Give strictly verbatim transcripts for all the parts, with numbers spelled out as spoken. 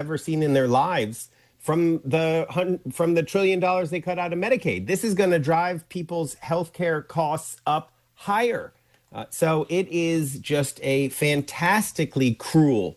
ever seen in their lives from the from the trillion dollars they cut out of Medicaid. This is going to drive people's healthcare costs up higher. Uh, so it is just a fantastically cruel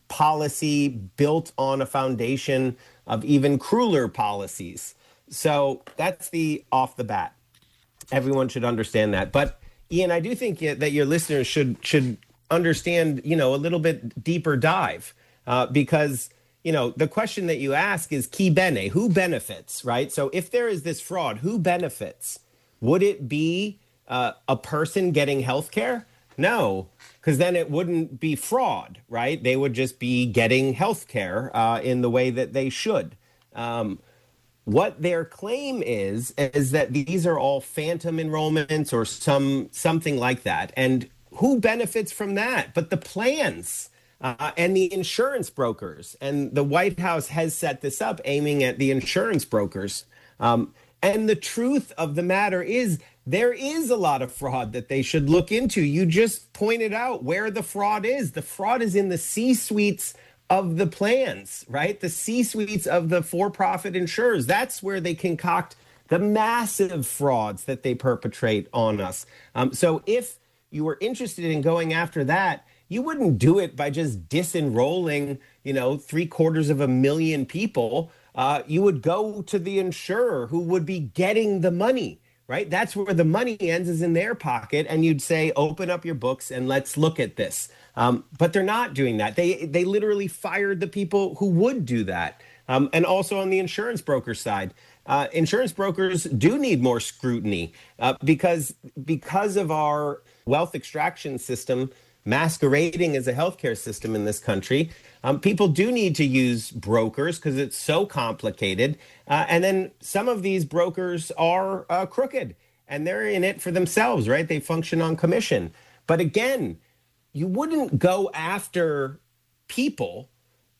policy built on a foundation of even crueler policies. So that's the off the bat. Everyone should understand that. But Ian, I do think that your listeners should should understand, you know, a little bit deeper dive uh, because, you know, the question that you ask is qui bene, who benefits, right? So if there is this fraud, who benefits? Would it be uh, a person getting health care? No, because then it wouldn't be fraud, right? They would just be getting health care uh, in the way that they should. Um, what their claim is, is that these are all phantom enrollments or some something like that. And who benefits from that? But the plans uh, and the insurance brokers. And the White House has set this up aiming at the insurance brokers. Um, and the truth of the matter is there is a lot of fraud that they should look into. You just pointed out where the fraud is. The fraud is in the C-suites of the plans, right? The C-suites of the for-profit insurers. That's where they concoct the massive frauds that they perpetrate on us. Um, so if you were interested in going after that, you wouldn't do it by just disenrolling, you know, three quarters of a million people. Uh, you would go to the insurer who would be getting the money, right? That's where the money ends, is in their pocket. And you'd say, open up your books and let's look at this. Um, but they're not doing that. They they literally fired the people who would do that. Um, and also on the insurance broker side, uh, insurance brokers do need more scrutiny uh, because because of our wealth extraction system masquerading as a healthcare system in this country. Um, people do need to use brokers because it's so complicated. Uh, and then some of these brokers are uh, crooked and they're in it for themselves, right? They function on commission. But again, you wouldn't go after people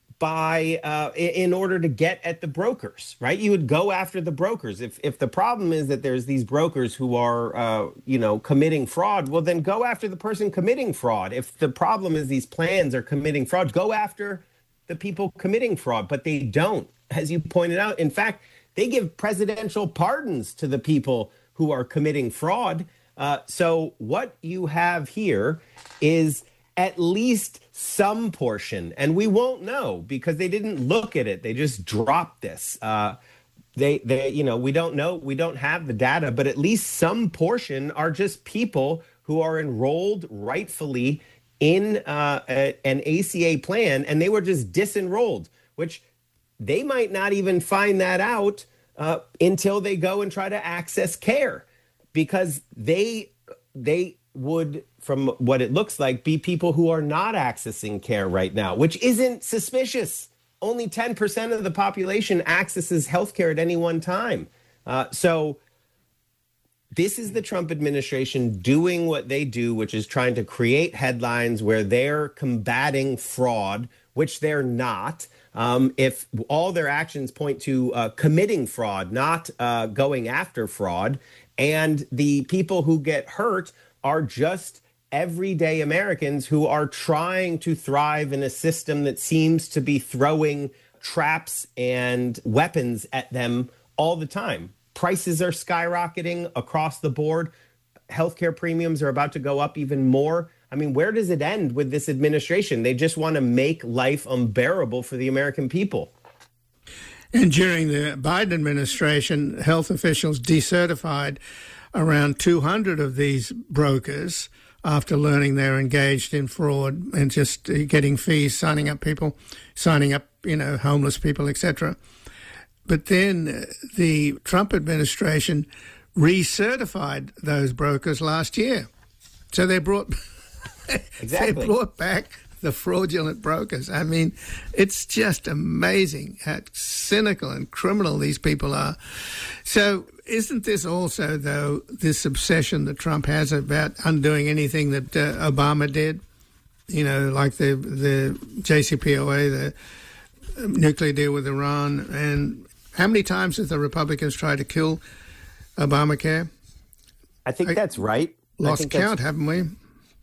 by uh, in order to get at the brokers, right? You would go after the brokers. If if the problem is that there's these brokers who are, uh, you know, committing fraud, well, then go after the person committing fraud. If the problem is these plans are committing fraud, go after the people committing fraud. But they don't, as you pointed out. In fact, they give presidential pardons to the people who are committing fraud. Uh, so what you have here is at least some portion, and we won't know because they didn't look at it. They just dropped this. Uh, they, they, you know, we don't know. We don't have the data, but at least some portion are just people who are enrolled rightfully in uh, a, an A C A plan, and they were just disenrolled, which they might not even find that out uh, until they go and try to access care, because they they would, from what it looks like, be people who are not accessing care right now, which isn't suspicious. Only ten percent of the population accesses healthcare at any one time. Uh, so this is the Trump administration doing what they do, which is trying to create headlines where they're combating fraud, which they're not. Um, if all their actions point to uh, committing fraud, not uh, going after fraud, and the people who get hurt are just everyday Americans who are trying to thrive in a system that seems to be throwing traps and weapons at them all the time. Prices are skyrocketing across the board. Healthcare premiums are about to go up even more. I mean, where does it end with this administration? They just want to make life unbearable for the American people. And during the Biden administration, health officials decertified around two hundred of these brokers after learning they're engaged in fraud and just getting fees, signing up people, signing up, you know, homeless people, et cetera. But then the Trump administration recertified those brokers last year. So they brought, exactly. they brought back the fraudulent brokers. I mean, it's just amazing how cynical and criminal these people are. So isn't this also, though, this obsession that Trump has about undoing anything that uh, Obama did? You know, like the the J C P O A, the nuclear deal with Iran. And how many times have the Republicans tried to kill Obamacare? I think I that's right. Lost count, haven't we?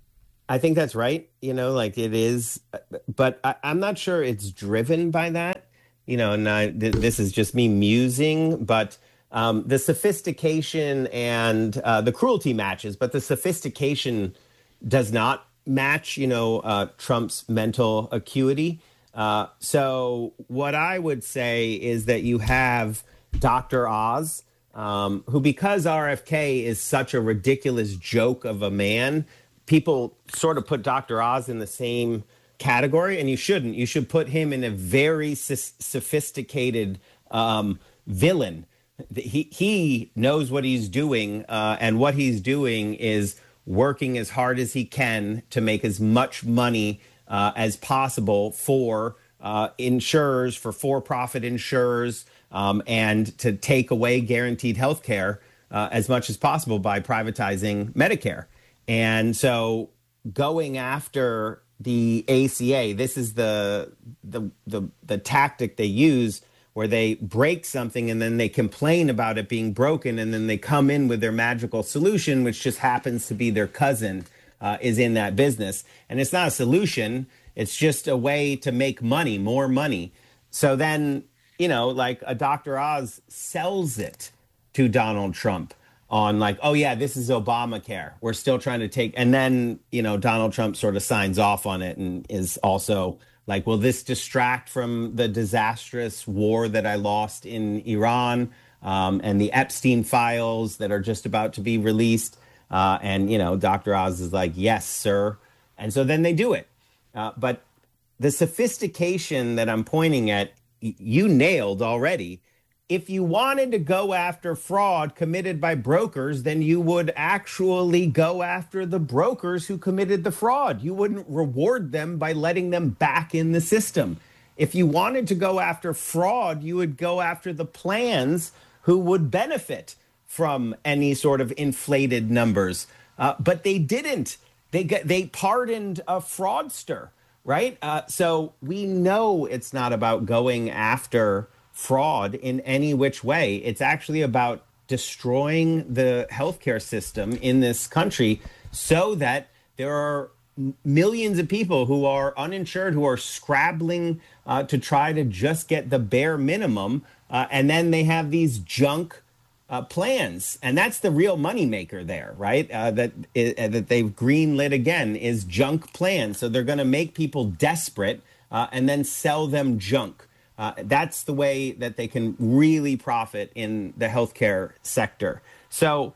I think that's right. You know, like it is, but I, I'm not sure it's driven by that. You know, and I, th- this is just me musing, but um, the sophistication and uh, the cruelty matches, but the sophistication does not match, you know, uh, Trump's mental acuity. Uh, so what I would say is that you have Doctor Oz, um, who, because R F K is such a ridiculous joke of a man, people sort of put Doctor Oz in the same category, and you shouldn't. You should put him in a very s- sophisticated um, villain. He he knows what he's doing, uh, and what he's doing is working as hard as he can to make as much money uh, as possible for uh, insurers, for for-profit insurers, um, and to take away guaranteed health care uh, as much as possible by privatizing Medicare. And so going after the A C A, this is the the the, the tactic they use, where they break something and then they complain about it being broken, and then they come in with their magical solution, which just happens to be their cousin uh, is in that business. And it's not a solution. It's just a way to make money, more money. So then, you know, like a Doctor Oz sells it to Donald Trump on like, oh, yeah, this is Obamacare. We're still trying to take. And then, you know, Donald Trump sort of signs off on it and is also like, will this distract from the disastrous war that I lost in Iran um, and the Epstein files that are just about to be released? Uh, and, you know, Doctor Oz is like, yes, sir. And so then they do it. Uh, but the sophistication that I'm pointing at, y- you nailed already. If you wanted to go after fraud committed by brokers, then you would actually go after the brokers who committed the fraud. You wouldn't reward them by letting them back in the system. If you wanted to go after fraud, you would go after the plans who would benefit from any sort of inflated numbers. Uh, but they didn't. They got, they pardoned a fraudster, right? Uh, so we know it's not about going after fraud in any which way. It's actually about destroying the healthcare system in this country so that there are millions of people who are uninsured, who are scrabbling uh, to try to just get the bare minimum. Uh, and then they have these junk uh, plans. And that's the real moneymaker there, right? Uh, that, uh, that they've greenlit again is junk plans. So they're going to make people desperate uh, and then sell them junk. Uh, that's the way that they can really profit in the healthcare sector. So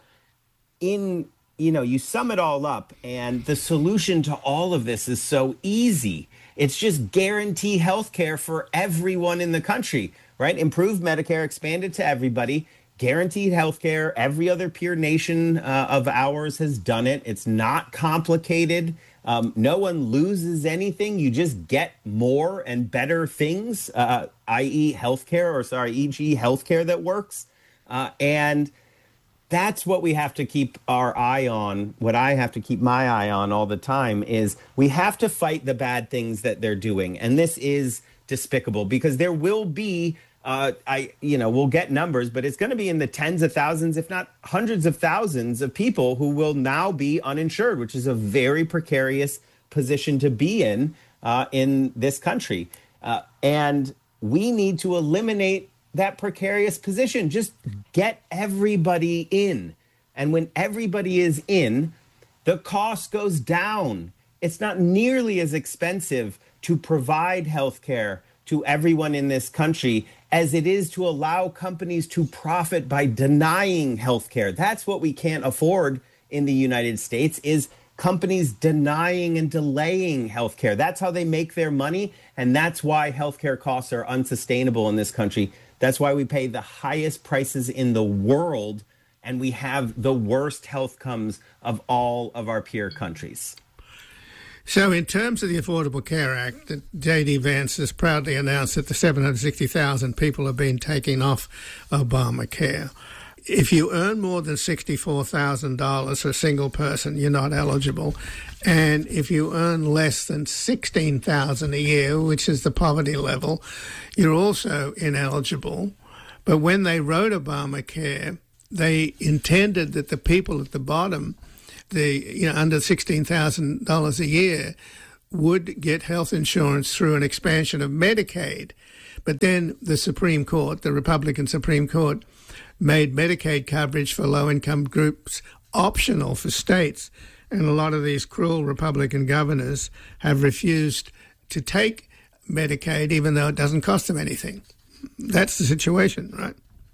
in, you know, you sum it all up, and the solution to all of this is so easy. It's just guarantee healthcare for everyone in the country, right? Improve Medicare, expand it to everybody, guaranteed healthcare. Every other peer nation uh, of ours has done it. It's not complicated. Um, no one loses anything. You just get more and better things, uh, that is healthcare, or sorry, for example healthcare that works. Uh, and that's what we have to keep our eye on. What I have to keep my eye on all the time is we have to fight the bad things that they're doing. And this is despicable, because there will be Uh, I, you know, we'll get numbers, but it's going to be in the tens of thousands, if not hundreds of thousands of people who will now be uninsured, which is a very precarious position to be in uh, in this country. Uh, and we need to eliminate that precarious position. Just get everybody in. And when everybody is in, the cost goes down. It's not nearly as expensive to provide health care to everyone in this country as it is to allow companies to profit by denying health care. That's what we can't afford in the United States, is companies denying and delaying health care. That's how they make their money, and that's why healthcare costs are unsustainable in this country. That's why we pay the highest prices in the world, and we have the worst health outcomes of all of our peer countries. So in terms of the Affordable Care Act, J D Vance has proudly announced that the seven hundred sixty thousand people have been taking off Obamacare. If you earn more than sixty-four thousand dollars for a single person, you're not eligible. And if you earn less than sixteen thousand dollars a year, which is the poverty level, you're also ineligible. But when they wrote Obamacare, they intended that the people at the bottom the, you know, under sixteen thousand dollars a year would get health insurance through an expansion of Medicaid. But then the Supreme Court, the Republican Supreme Court, made Medicaid coverage for low-income groups optional for states. And a lot of these cruel Republican governors have refused to take Medicaid, even though it doesn't cost them anything. That's the situation, right?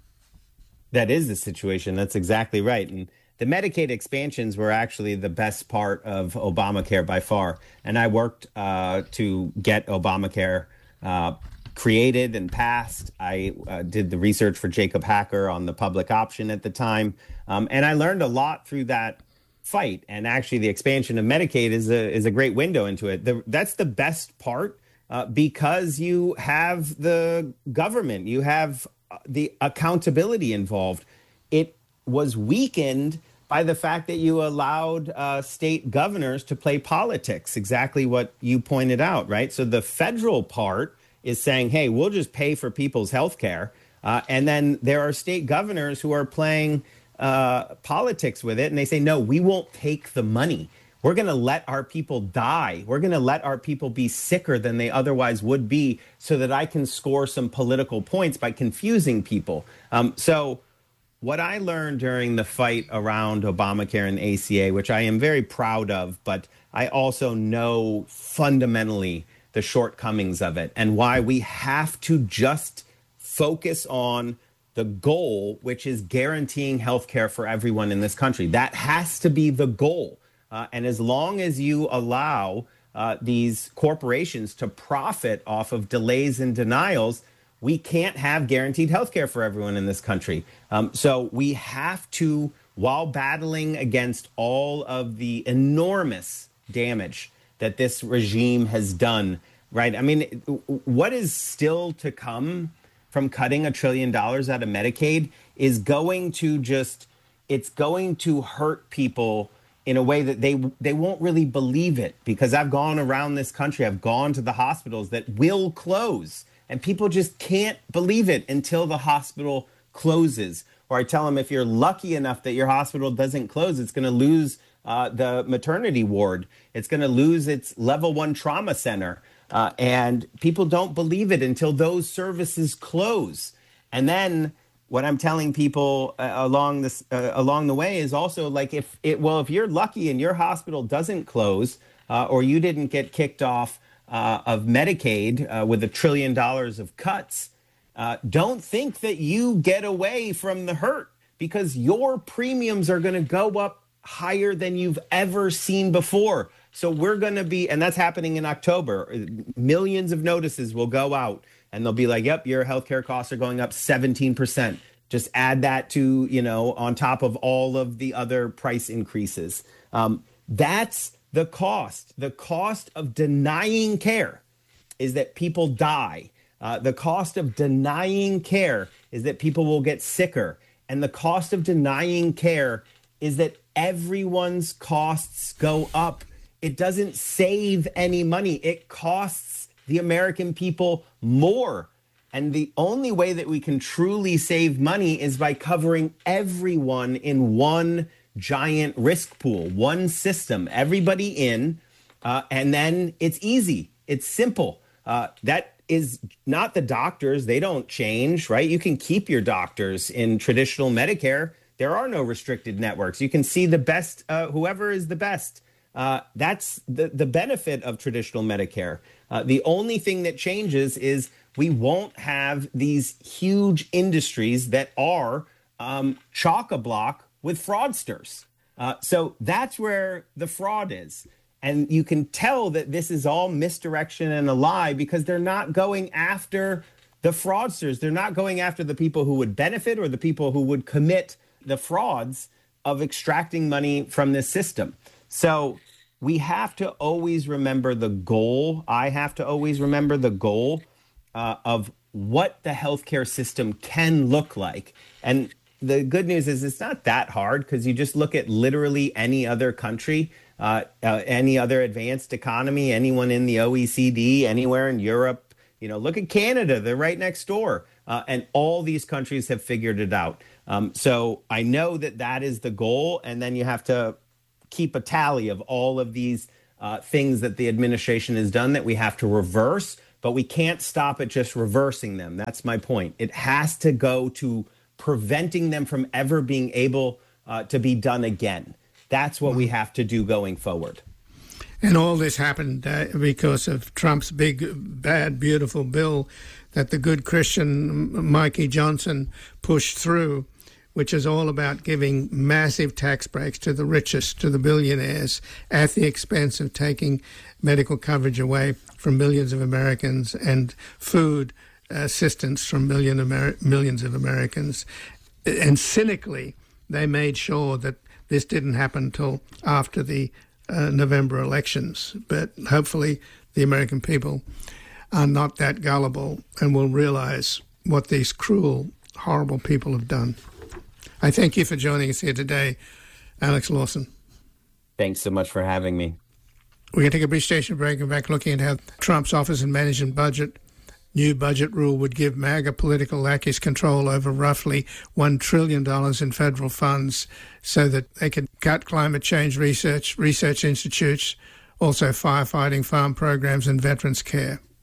That is the situation. That's exactly right. And the Medicaid expansions were actually the best part of Obamacare by far. And I worked uh, to get Obamacare uh, created and passed. I uh, did the research for Jacob Hacker on the public option at the time. Um, and I learned a lot through that fight. And actually, the expansion of Medicaid is a, is a great window into it. The, that's the best part uh, because you have the government, you have the accountability involved. It was weakened by the fact that you allowed uh, state governors to play politics, exactly what you pointed out, right? So the federal part is saying, hey, we'll just pay for people's health care. Uh, and then there are state governors who are playing uh, politics with it. And they say, no, we won't take the money. We're going to let our people die. We're going to let our people be sicker than they otherwise would be so that I can score some political points by confusing people. Um, so what I learned during the fight around Obamacare and A C A, which I am very proud of, but I also know fundamentally the shortcomings of it and why we have to just focus on the goal, which is guaranteeing health care for everyone in this country. That has to be the goal. Uh, and as long as you allow uh, these corporations to profit off of delays and denials, we can't have guaranteed health care for everyone in this country. Um, so we have to, while battling against all of the enormous damage that this regime has done, right? I mean, what is still to come from cutting a trillion dollars out of Medicaid is going to just, it's going to hurt people in a way that they they won't really believe it, because I've gone around this country, I've gone to the hospitals that will close, and people just can't believe it until the hospital closes. Or I tell them, if you're lucky enough that your hospital doesn't close, it's going to lose uh, the maternity ward. It's going to lose its level one trauma center. Uh, and people don't believe it until those services close. And then what I'm telling people uh, along this uh, along the way is also like, if it well, if you're lucky and your hospital doesn't close uh, or you didn't get kicked off uh, of Medicaid uh, with a trillion dollars of cuts, uh, don't think that you get away from the hurt, because your premiums are going to go up higher than you've ever seen before. So we're going to be, and that's happening in October, millions of notices will go out. And they'll be like, yep, your healthcare costs are going up seventeen percent. Just add that to, you know, on top of all of the other price increases. Um, that's the cost. The cost of denying care is that people die. Uh, the cost of denying care is that people will get sicker. And the cost of denying care is that everyone's costs go up. It doesn't save any money. It costs the American people more. And the only way that we can truly save money is by covering everyone in one giant risk pool, one system, everybody in, uh, and then it's easy. It's simple. Uh, that is not the doctors. They don't change, right? You can keep your doctors in traditional Medicare. There are no restricted networks. You can see the best, uh, whoever is the best. Uh, that's the, the benefit of traditional Medicare. Uh, the only thing that changes is we won't have these huge industries that are um, chock-a-block with fraudsters. Uh, so that's where the fraud is. And you can tell that this is all misdirection and a lie, because they're not going after the fraudsters. They're not going after the people who would benefit or the people who would commit the frauds of extracting money from this system. So we have to always remember the goal. I have to always remember the goal uh, of what the healthcare system can look like. And the good news is it's not that hard, because you just look at literally any other country, uh, uh, any other advanced economy, anyone in the O E C D, anywhere in Europe. You know, look at Canada. They're right next door. Uh, and all these countries have figured it out. Um, so I know that that is the goal. And then you have to keep a tally of all of these uh, things that the administration has done that we have to reverse, but we can't stop at just reversing them. That's my point. It has to go to preventing them from ever being able uh, to be done again. That's what we have to do going forward. And all this happened uh, because of Trump's big, bad, beautiful bill that the good Christian Mikey Johnson pushed through, which is all about giving massive tax breaks to the richest, to the billionaires, at the expense of taking medical coverage away from millions of Americans and food assistance from million Amer- millions of Americans. And cynically, they made sure that this didn't happen until after the uh, November elections. But hopefully the American people are not that gullible and will realize what these cruel, horrible people have done. I thank you for joining us here today, Alex Lawson. Thanks so much for having me. We're going to take a brief station break and back looking at how Trump's Office of Management Budget new budget rule would give MAGA political lackeys control over roughly one trillion dollars in federal funds so that they could cut climate change research, research institutes, also firefighting, farm programs and veterans care.